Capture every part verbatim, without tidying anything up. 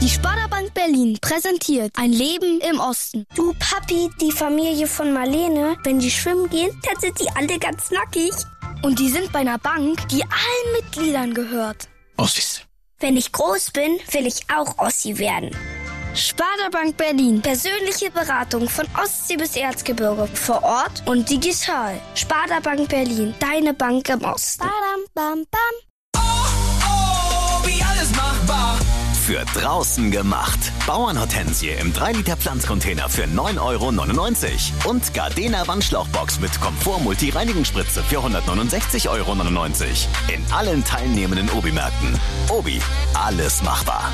Die Sparda-Bank Berlin präsentiert ein Leben im Osten. Du Papi, die Familie von Marlene, wenn die schwimmen gehen, dann sind die alle ganz nackig. Und die sind bei einer Bank, die allen Mitgliedern gehört. Ossis. Wenn ich groß bin, will ich auch Ossi werden. Sparda-Bank Berlin. Persönliche Beratung von Ostsee bis Erzgebirge. Vor Ort und digital. Sparda-Bank Berlin. Deine Bank im Osten. Badam, bam, bam. Oh, oh, wie alles machbar. Für draußen gemacht. Bauernhortensie im drei Liter Pflanzcontainer für neun Euro neunundneunzig. Und Gardena Wandschlauchbox mit Komfort-Multi-Reinigungsspritze für hundertneunundsechzig Euro neunundneunzig. In allen teilnehmenden Obi-Märkten. Obi, alles machbar.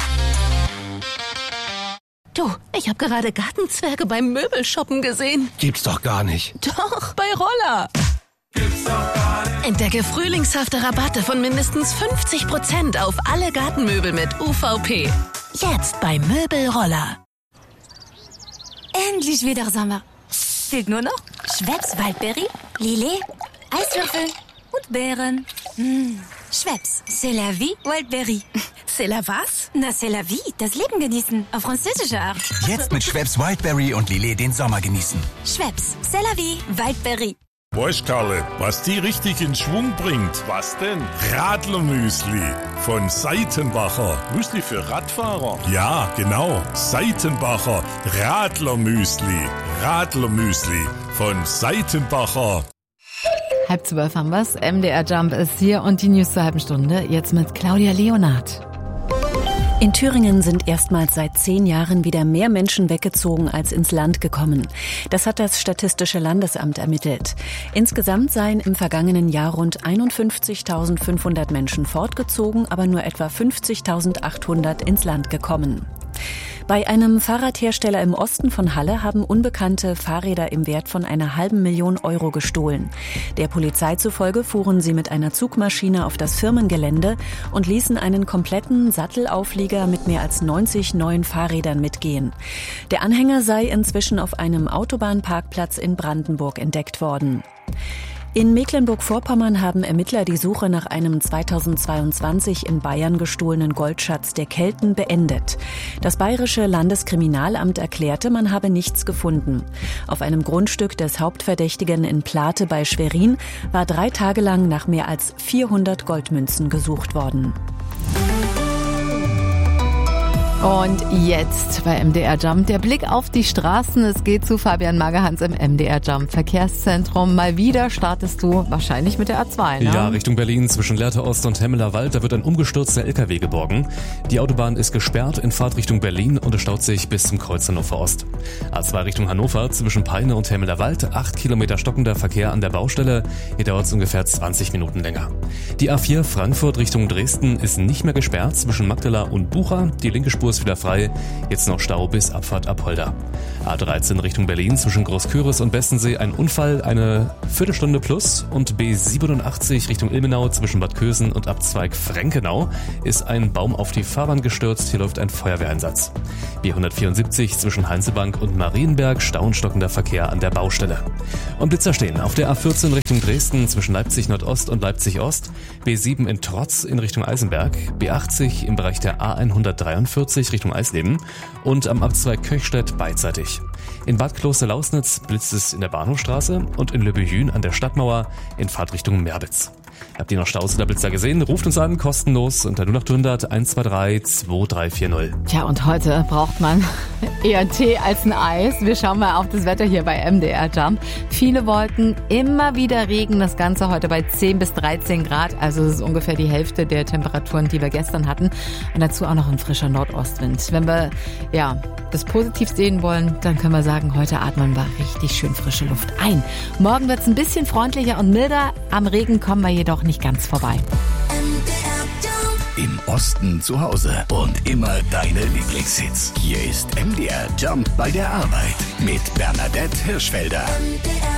Du, ich habe gerade Gartenzwerge beim Möbelshoppen gesehen. Gibt's doch gar nicht. Doch, bei Roller. Gibt's doch gar nicht. Entdecke frühlingshafte Rabatte von mindestens fünfzig Prozent auf alle Gartenmöbel mit U V P. Jetzt bei Möbelroller. Endlich wieder Sommer. Fehlt nur noch Schweppes Waldberry, Lillet, Eiswürfel und Beeren. Mmh. Schweppes, c'est la vie, Waldberry. C'est la was? Na, c'est la vie, das Leben genießen, auf französische Art. Jetzt mit Schweppes Wildberry und Lillet den Sommer genießen. Schweppes, c'est la vie, Waldberry. Weißt, Karle, was die richtig in Schwung bringt? Was denn? Radlermüsli von Seitenbacher. Müsli für Radfahrer? Ja, genau. Seitenbacher Radlermüsli. Radlermüsli von Seitenbacher. Halb zwölf haben wir's. M D R Jump ist hier und die News zur halben Stunde. Jetzt mit Claudia Leonhardt. In Thüringen sind erstmals seit zehn Jahren wieder mehr Menschen weggezogen als ins Land gekommen. Das hat das Statistische Landesamt ermittelt. Insgesamt seien im vergangenen Jahr rund einundfünfzigtausendfünfhundert Menschen fortgezogen, aber nur etwa fünfzigtausendachthundert ins Land gekommen. Bei einem Fahrradhersteller im Osten von Halle haben Unbekannte Fahrräder im Wert von einer halben Million Euro gestohlen. Der Polizei zufolge fuhren sie mit einer Zugmaschine auf das Firmengelände und ließen einen kompletten Sattelauflieger mit mehr als neunzig neuen Fahrrädern mitgehen. Der Anhänger sei inzwischen auf einem Autobahnparkplatz in Brandenburg entdeckt worden. In Mecklenburg-Vorpommern haben Ermittler die Suche nach einem zweitausendzweiundzwanzig in Bayern gestohlenen Goldschatz der Kelten beendet. Das Bayerische Landeskriminalamt erklärte, man habe nichts gefunden. Auf einem Grundstück des Hauptverdächtigen in Plate bei Schwerin war drei Tage lang nach mehr als vierhundert Goldmünzen gesucht worden. Und jetzt bei M D R Jump der Blick auf die Straßen. Es geht zu Fabian Magerhans im M D R Jump Verkehrszentrum. Mal wieder startest du wahrscheinlich mit der A zwei, ne? Ja, Richtung Berlin zwischen Lehrte Ost und Hemmeler Wald. Da wird ein umgestürzter L K W geborgen. Die Autobahn ist gesperrt in Fahrt Richtung Berlin und es staut sich bis zum Kreuz Hannover Ost. A zwei Richtung Hannover zwischen Peine und Hemmeler Wald. Acht Kilometer stockender Verkehr an der Baustelle. Hier dauert es ungefähr zwanzig Minuten länger. Die A vier Frankfurt Richtung Dresden ist nicht mehr gesperrt zwischen Magdala und Bucha. Die linke Spur ist wieder frei. Jetzt noch Stau bis Abfahrt Apolda. A dreizehn Richtung Berlin zwischen Großküritz und Bestensee ein Unfall, eine Viertelstunde plus. Und B siebenundachtzig Richtung Ilmenau zwischen Bad Kösen und Abzweig Frenkenau ist ein Baum auf die Fahrbahn gestürzt. Hier läuft ein Feuerwehreinsatz. B hundertvierundsiebzig zwischen Heinzelbank und Marienberg, stauenstockender Verkehr an der Baustelle. Und Blitzer stehen auf der A vierzehn Richtung Dresden zwischen Leipzig Nordost und Leipzig Ost. B sieben in Trotz in Richtung Eisenberg. B achtzig im Bereich der A hundertdreiundvierzig Richtung Eisleben und am Abzweig Köchstädt beidseitig. In Bad Kloster-Lausnitz blitzt es in der Bahnhofstraße und in Le Bühün an der Stadtmauer in Fahrtrichtung Merbitz. Habt ihr noch Staus oder Blitzer gesehen? Ruft uns an, kostenlos unter null acht hundert eins zwei drei zwei drei vier null. Tja, und heute braucht man eher Tee als ein Eis. Wir schauen mal auf das Wetter hier bei M D R Jump. Viele Wolken, immer wieder Regen. Das Ganze heute bei zehn bis dreizehn Grad. Also das ist ungefähr die Hälfte der Temperaturen, die wir gestern hatten. Und dazu auch noch ein frischer Nordostwind. Wenn wir ja das positiv sehen wollen, dann können wir sagen, heute atmen wir richtig schön frische Luft ein. Morgen wird es ein bisschen freundlicher und milder. Am Regen kommen wir jedoch nicht ganz vorbei. Im Osten zu Hause und immer deine Lieblingshits. Hier ist M D R Jump bei der Arbeit mit Bernadette Hirschfelder.